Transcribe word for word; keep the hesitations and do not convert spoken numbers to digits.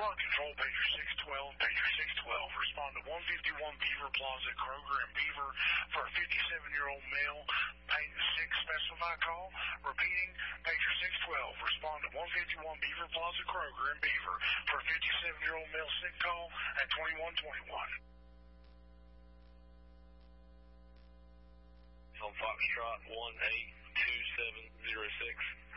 Fire Control, pager six twelve, pager six twelve. Respond to one fifty-one Beaver Plaza, Kroger and Beaver for a fifty-seven-year-old male, paint six specify call. Repeating, pager six twelve. Respond to one fifty-one Beaver Plaza, Kroger and Beaver for a fifty-seven-year-old male sick call at twenty-one twenty-one. On Foxtrot one eight two seven zero six.